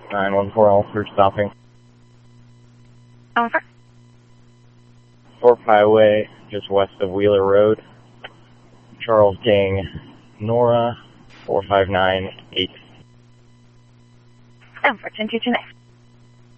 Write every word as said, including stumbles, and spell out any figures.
nine one four Alford stopping. Over. Thorpe Highway, just west of Wheeler Road. Charles Gang, Nora, four five nine eight. Over, ten two two nine.